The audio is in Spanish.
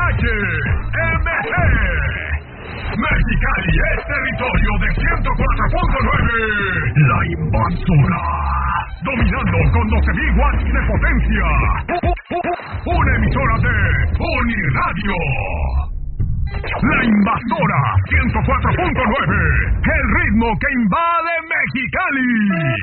HMG. Mexicali es territorio de 104.9. La Invasora. Dominando con 12.000 watts de potencia. Una emisora de Uniradio. La Invasora 104.9. El ritmo que invade Mexicali.